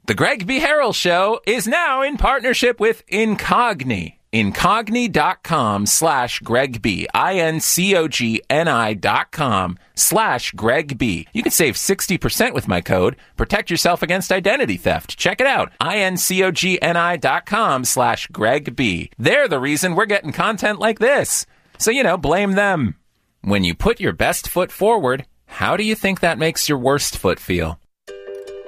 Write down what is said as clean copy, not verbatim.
The Greg B. Harrell Show is now in partnership with Incogni. Incogni.com/Greg B. INCOGNI.com/Greg B. You can save 60% with my code. Protect yourself against identity theft. Check it out. INCOGNI.com/Greg B. They're the reason we're getting content like this. So, blame them. When you put your best foot forward, how do you think that makes your worst foot feel?